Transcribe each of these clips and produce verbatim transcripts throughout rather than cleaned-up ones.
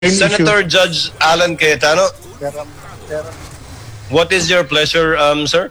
Senator Judge Alan Cayetano, what is your pleasure, um, sir?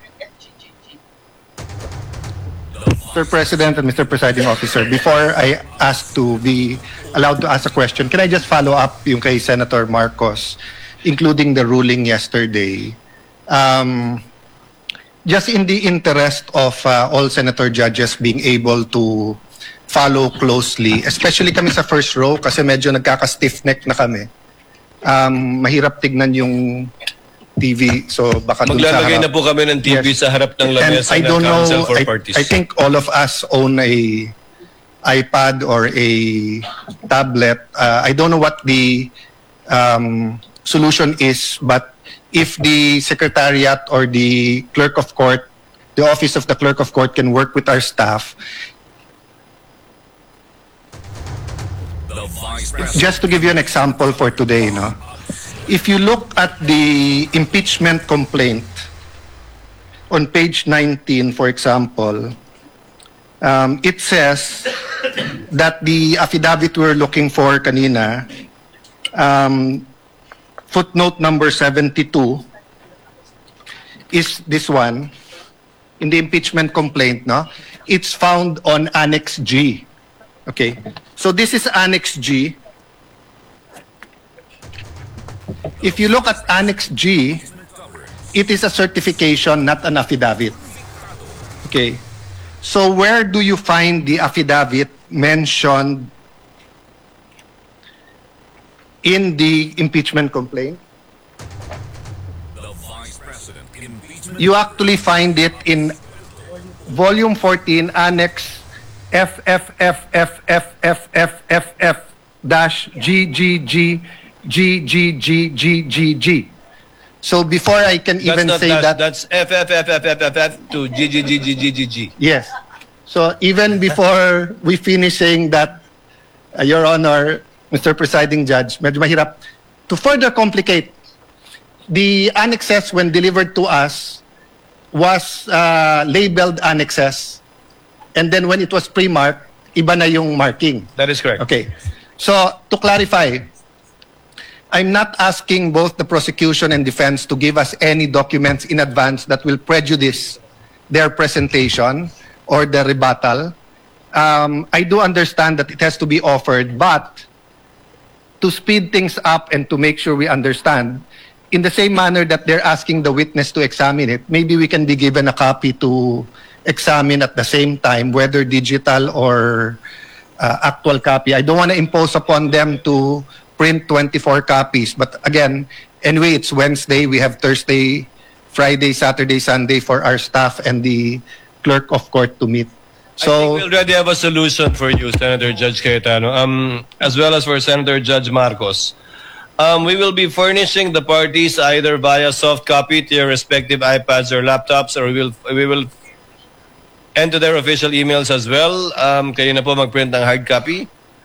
Mister President and Mister Presiding Officer, before I ask to be allowed to ask a question, can I just follow up yung kay Senator Marcos, including the ruling yesterday? Um, just in the interest of uh, all Senator judges being able to follow closely, especially kami sa first row kasi medyo nagkaka-stiff neck na kami. Um, mahirap tignan yung T V, so baka dun sa Maglalagay harap. na po kami ng T V Yes. sa harap ng And lamesa I ng don't know, Council for I, Parties. I think all of us own a iPad or a tablet. Uh, I don't know what the um, solution is, but if the Secretariat or the Clerk of Court, the Office of the Clerk of Court can work with our staff, just to give you an example for today, no? If you look at the impeachment complaint on page nineteen, for example, um, it says that the affidavit we're looking for kanina, um, footnote number seventy-two, is this one. In the impeachment complaint, no? It's found on Annex G. Okay. So this is Annex G. If you look at Annex G, it is a certification, not an affidavit. Okay. So where do you find the affidavit mentioned in the impeachment complaint? You actually find it in volume fourteen, Annex F F F F F F F F F dash G G G G G G G G G. So before I can That's even not say that, that, that's F F F F F F F to G G G G G G G. yes. So even before we finish saying that, uh, Your Honor, Mister Presiding Judge, medyo mahirap. To further complicate, the annexes when delivered to us was uh, labeled annexes, and then when it was pre-marked, iba na yung marking. That is correct. Okay. So, to clarify, I'm not asking both the prosecution and defense to give us any documents in advance that will prejudice their presentation or the rebuttal. Um, I do understand that it has to be offered, but to speed things up and to make sure we understand, in the same manner that they're asking the witness to examine it, maybe we can be given a copy to examine at the same time, whether digital or uh, actual copy. I don't want to impose upon them to print twenty-four copies. But again, anyway, it's Wednesday. We have Thursday, Friday, Saturday, Sunday for our staff and the clerk of court to meet. I So, think we already have a solution for you, Senator Judge Cayetano, um, as well as for Senator Judge Marcos. Um, we will be furnishing the parties either via soft copy to your respective iPads or laptops, or we will we will enter their official emails as well. Um, kayo na po mag-print ng hard copy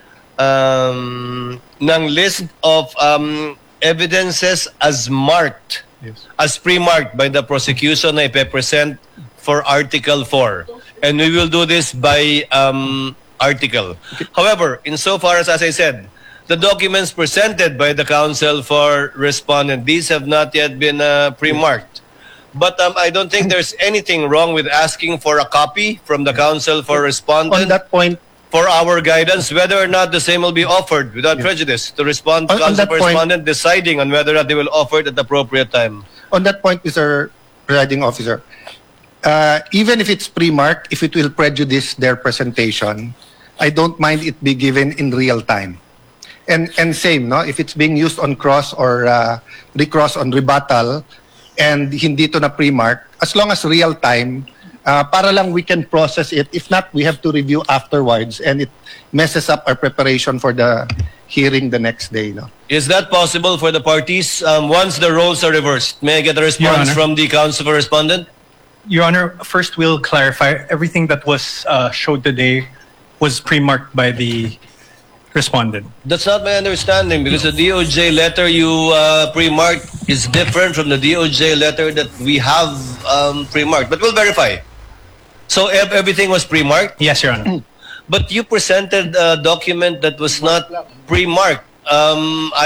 um, ng list of um, evidences as marked, yes. as pre-marked by the prosecution na ipe-present for Article four. And we will do this by um, article. However, insofar as, as I said, the documents presented by the counsel for respondent, these have not yet been uh, pre-marked. But um, I don't think there's anything wrong with asking for a copy from the counsel for respondent On that point, for our guidance, whether or not the same will be offered without prejudice to respond to On- on counsel that for point- respondent, deciding on whether or not they will offer it at the appropriate time. on that point, Mister Presiding Officer, uh, even if it's pre-marked, if it will prejudice their presentation, I don't mind it be given in real time. And and same, no? If it's being used on cross or uh, recross on rebuttal, and hindi to na pre-mark, as long as real time, uh, para lang we can process it. If not, we have to review afterwards, and it messes up our preparation for the hearing the next day, no? Is that possible for the parties um, once the roles are reversed? May I get a response Honor. from the counsel for respondent? Your Honor, first we'll clarify everything that was uh, showed today was pre-marked by the respondent. That's not my understanding, because the D O J letter you uh, pre-marked is different from the D O J letter that we have um, pre-marked. But we'll verify. So ev- everything was pre-marked, Yes, Your Honor. but you presented a document that was not pre-marked um,